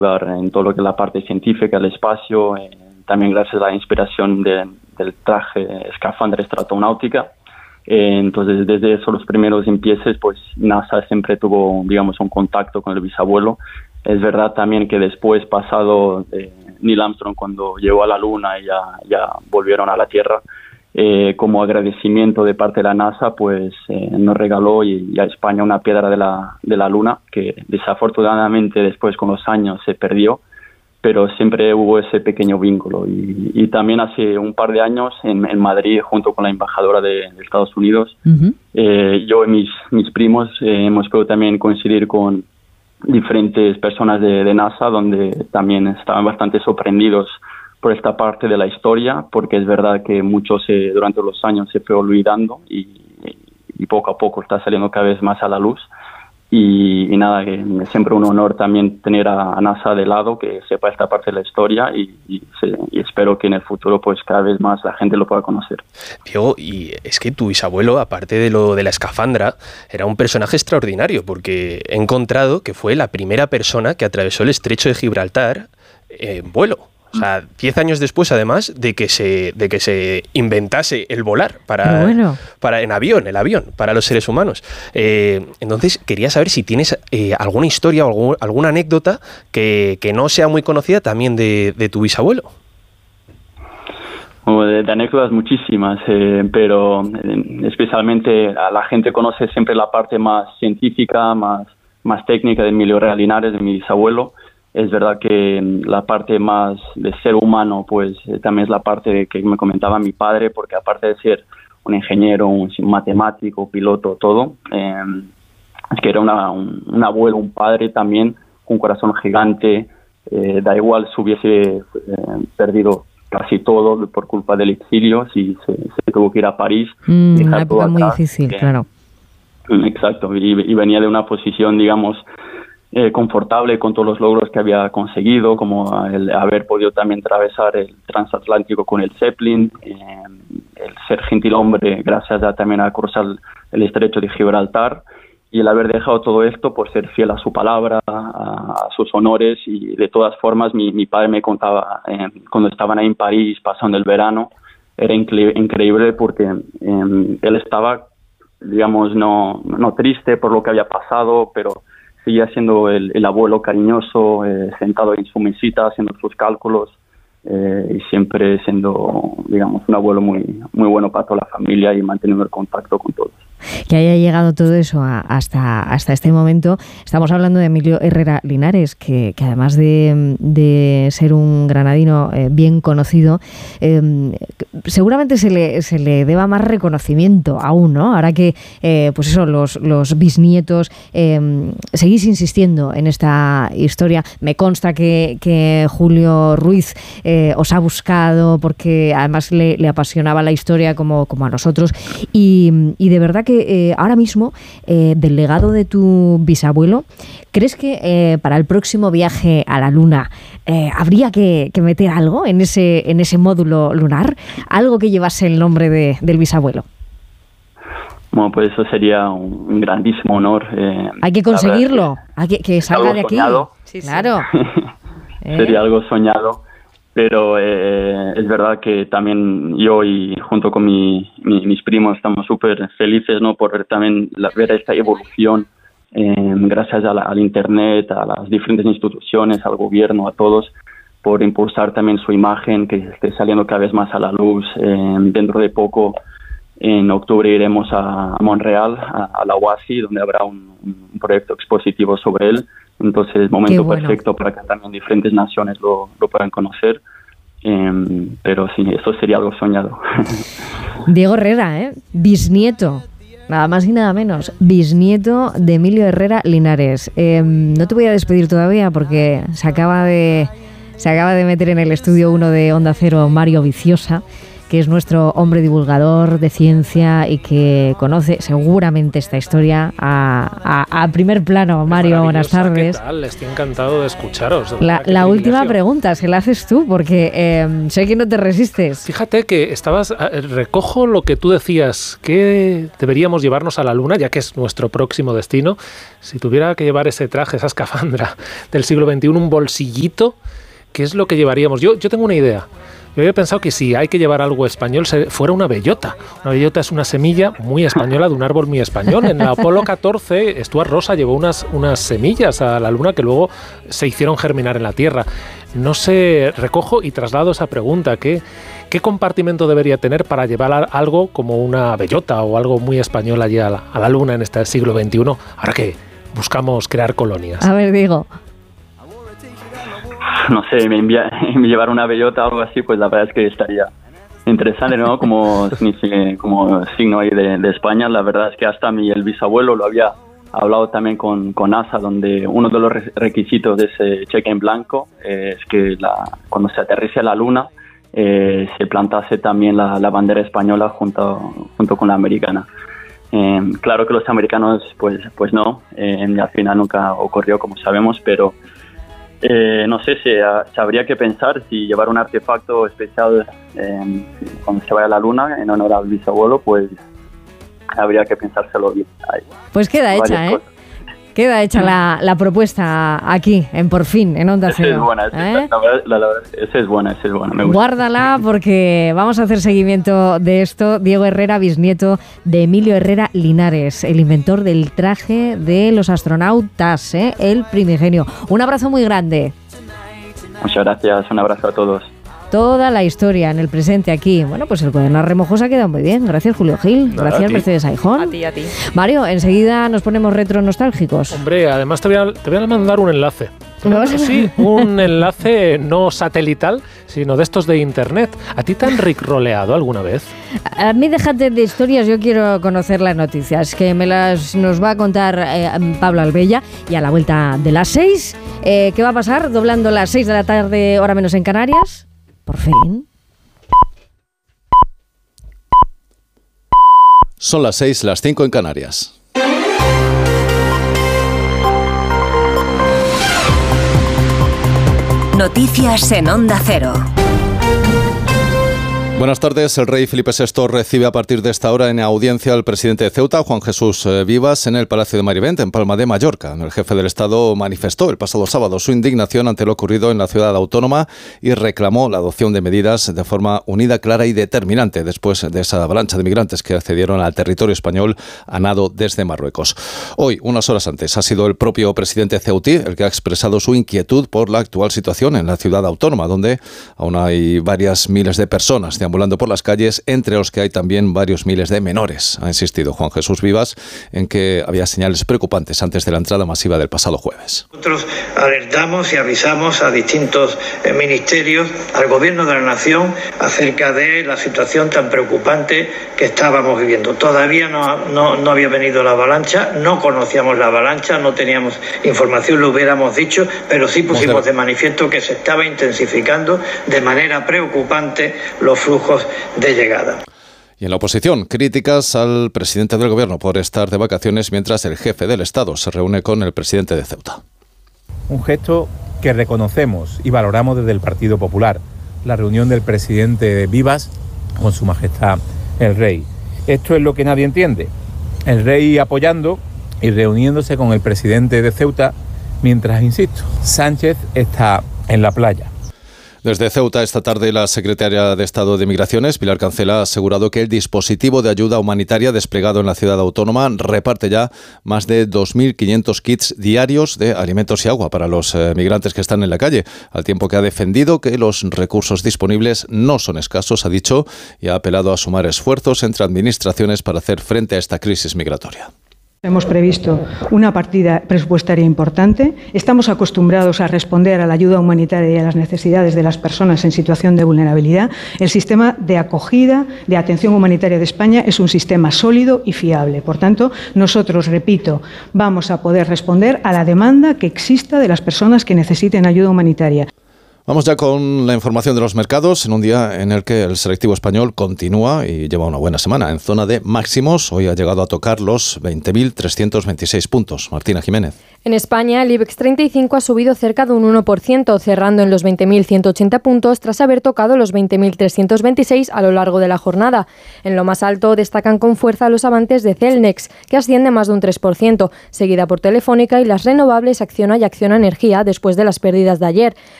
en todo lo que es la parte científica, el espacio, también gracias a la inspiración del traje escafandra estratonáutica. Entonces, desde esos los primeros empieces, pues NASA siempre tuvo, digamos, un contacto con el bisabuelo. Es verdad también que después, pasado Neil Armstrong, cuando llegó a la Luna y ya volvieron a la Tierra, como agradecimiento de parte de la NASA, pues nos regaló y a España una piedra de la Luna, que desafortunadamente después con los años se perdió, pero siempre hubo ese pequeño vínculo. Y también hace un par de años en Madrid, junto con la embajadora de Estados Unidos, yo y mis primos hemos podido también coincidir con diferentes personas de NASA, donde también estaban bastante sorprendidos por esta parte de la historia, porque es verdad que mucho durante los años se fue olvidando y poco a poco está saliendo cada vez más a la luz. Y nada, que es siempre un honor también tener a NASA de lado, que sepa esta parte de la historia y espero que en el futuro pues cada vez más la gente lo pueda conocer. Diego, y es que tu bisabuelo, aparte de lo de la escafandra, era un personaje extraordinario, porque he encontrado que fue la primera persona que atravesó el estrecho de Gibraltar en vuelo. O sea, 10 años después, además, de que se inventase el volar en avión, el avión, para los seres humanos. Entonces, quería saber si tienes alguna historia o alguna anécdota que no sea muy conocida también de tu bisabuelo. De anécdotas muchísimas, pero especialmente a la gente conoce siempre la parte más científica, más técnica de Emilio Herrera Linares, de mi bisabuelo. Es verdad que la parte más de ser humano, pues también es la parte que me comentaba mi padre, porque aparte de ser un ingeniero, un matemático, piloto, todo, es que era un abuelo, un padre también, con un corazón gigante. Da igual si hubiese perdido casi todo por culpa del exilio, si se tuvo que ir a París. Una época muy difícil, claro. Exacto, y venía de una posición, digamos, confortable con todos los logros que había conseguido, como el haber podido también atravesar el transatlántico con el Zeppelin, el ser gentilhombre gracias también a cruzar el estrecho de Gibraltar, y el haber dejado todo esto por ser fiel a su palabra, a sus honores. Y de todas formas mi padre me contaba cuando estaban ahí en París pasando el verano, era increíble porque él estaba, digamos, no triste por lo que había pasado, pero seguía siendo el abuelo cariñoso, sentado en su mesita haciendo sus cálculos, y siempre siendo, digamos, un abuelo muy bueno para toda la familia y manteniendo el contacto con todos. Que haya llegado todo eso hasta este momento. Estamos hablando de Emilio Herrera Linares, que además de ser un granadino bien conocido, seguramente se le deba más reconocimiento aún, ¿no? Ahora que pues eso, los bisnietos seguís insistiendo en esta historia. Me consta que Julio Ruiz os ha buscado porque además le apasionaba la historia como a nosotros, y de verdad que ahora mismo, del legado de tu bisabuelo, ¿crees que para el próximo viaje a la Luna habría que meter algo en ese módulo lunar? Algo que llevase el nombre del bisabuelo. Bueno, pues eso sería un grandísimo honor. Hay que conseguirlo, hay que salga de aquí. Soñado. Sí, claro. Sería algo soñado. Pero es verdad que también yo y junto con mis primos estamos súper felices, ¿no? Por ver esta evolución, gracias al Internet, a las diferentes instituciones, al gobierno, a todos, por impulsar también su imagen, que esté saliendo cada vez más a la luz. Dentro de poco, en octubre, iremos a Montreal, a la UASI, donde habrá un proyecto expositivo sobre él. Entonces, momento perfecto para que también diferentes naciones lo puedan conocer. Pero sí, eso sería algo soñado. Diego Herrera, bisnieto, nada más y nada menos, bisnieto de Emilio Herrera Linares. No te voy a despedir todavía porque se acaba de meter en el estudio 1 de Onda Cero Mario Viciosa, que es nuestro hombre divulgador de ciencia y que conoce seguramente esta historia a primer plano. Mario, buenas tardes. ¿Qué tal? Estoy encantado de escucharos. La última pregunta se la haces tú, porque sé que no te resistes. Fíjate que recojo lo que tú decías, que deberíamos llevarnos a la Luna, ya que es nuestro próximo destino. Si tuviera que llevar ese traje, esa escafandra del siglo XXI, un bolsillito, ¿qué es lo que llevaríamos? Yo tengo una idea. Yo había pensado que si hay que llevar algo español, fuera una bellota. Una bellota es una semilla muy española de un árbol muy español. En la Apolo 14, Stuart Rosa llevó unas semillas a la Luna que luego se hicieron germinar en la Tierra. No sé, recojo y traslado esa pregunta. ¿Qué compartimento debería tener para llevar algo como una bellota o algo muy español allí a la Luna en este siglo XXI? Ahora que buscamos crear colonias. A ver, digo. No sé, llevar una bellota o algo así, pues la verdad es que estaría interesante, ¿no? Como signo ahí de España. La verdad es que hasta el bisabuelo lo había hablado también con NASA, donde uno de los requisitos de ese cheque en blanco es que cuando se aterrice a la Luna se plantase también la bandera española junto con la americana. Claro que los americanos pues no, al final nunca ocurrió, como sabemos, pero no sé, se habría que pensar si llevar un artefacto especial cuando se vaya a la Luna en honor al bisabuelo, pues habría que pensárselo bien. Pues queda hecha, ¿eh? Queda hecha la propuesta aquí, en Por Fin, en Onda Cero. Esa es buena, esa es buena, me gusta. Guárdala porque vamos a hacer seguimiento de esto. Diego Herrera, bisnieto de Emilio Herrera Linares, el inventor del traje de los astronautas, el primigenio. Un abrazo muy grande. Muchas gracias, un abrazo a todos. Toda la historia en el presente aquí. Bueno, pues el cuaderno remojoso ha quedado muy bien. Gracias, Julio Gil. Gracias, Mercedes Aijón. A ti. Mario, enseguida nos ponemos retro nostálgicos. Hombre, además te voy a mandar un enlace. Sí, un enlace no satelital, sino de estos de internet. ¿A ti te han rickroleado alguna vez? A mí déjate de historias, yo quiero conocer las noticias, que nos va a contar Pablo Albella. Y a la vuelta de las 6, ¿qué va a pasar? Doblando las 6 de la tarde, hora menos en Canarias. Por fin. Son las 6, las 5 en Canarias. Noticias en Onda Cero. Buenas tardes. El rey Felipe VI recibe a partir de esta hora en audiencia al presidente de Ceuta, Juan Jesús Vivas, en el Palacio de Marivent, en Palma de Mallorca. El jefe del Estado manifestó el pasado sábado su indignación ante lo ocurrido en la ciudad autónoma y reclamó la adopción de medidas de forma unida, clara y determinante después de esa avalancha de migrantes que accedieron al territorio español a nado desde Marruecos. Hoy, unas horas antes, ha sido el propio presidente ceutí el que ha expresado su inquietud por la actual situación en la ciudad autónoma, donde aún hay varias miles de personas deambulando por las calles, entre los que hay también varios miles de menores. Ha insistido Juan Jesús Vivas en que había señales preocupantes antes de la entrada masiva del pasado jueves. Nosotros alertamos y avisamos a distintos ministerios, al Gobierno de la Nación, acerca de la situación tan preocupante que estábamos viviendo. Todavía no había venido la avalancha, no conocíamos la avalancha, no teníamos información, lo hubiéramos dicho, pero sí pusimos de manifiesto que se estaba intensificando de manera preocupante los flujos de llegada. Y en la oposición, críticas al presidente del Gobierno por estar de vacaciones mientras el jefe del Estado se reúne con el presidente de Ceuta. Un gesto que reconocemos y valoramos desde el Partido Popular, la reunión del presidente Vivas con Su Majestad el Rey. Esto es lo que nadie entiende. El Rey apoyando y reuniéndose con el presidente de Ceuta mientras, insisto, Sánchez está en la playa. Desde Ceuta, esta tarde, la secretaria de Estado de Migraciones, Pilar Cancela, ha asegurado que el dispositivo de ayuda humanitaria desplegado en la ciudad autónoma reparte ya más de 2.500 kits diarios de alimentos y agua para los migrantes que están en la calle, al tiempo que ha defendido que los recursos disponibles no son escasos, ha dicho, y ha apelado a sumar esfuerzos entre administraciones para hacer frente a esta crisis migratoria. Hemos previsto una partida presupuestaria importante. Estamos acostumbrados a responder a la ayuda humanitaria y a las necesidades de las personas en situación de vulnerabilidad. El sistema de acogida, de atención humanitaria de España es un sistema sólido y fiable. Por tanto, nosotros, repito, vamos a poder responder a la demanda que exista de las personas que necesiten ayuda humanitaria. Vamos ya con la información de los mercados en un día en el que el selectivo español continúa y lleva una buena semana en zona de máximos. Hoy ha llegado a tocar los 20.326 puntos. Martina Jiménez. En España, el IBEX 35 ha subido cerca de un 1%, cerrando en los 20.180 puntos tras haber tocado los 20.326 a lo largo de la jornada. En lo más alto destacan con fuerza los avances de Celnex, que asciende más de un 3%, seguida por Telefónica y las renovables Acciona y Acciona Energía después de las pérdidas de ayer.